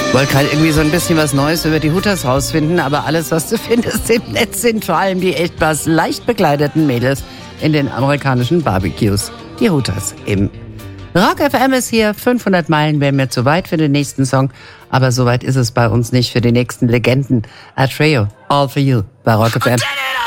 Wollte gerade irgendwie so ein bisschen was Neues über die Hooters rausfinden, aber alles, was du findest im Netz, sind vor allem die etwas leicht bekleideten Mädels in den amerikanischen Barbecues. Die Hooters im Rock FM ist hier, 500 Meilen wären mir zu weit für den nächsten Song, aber so weit ist es bei uns nicht für die nächsten Legenden. Atreo, All For You bei Rock FM.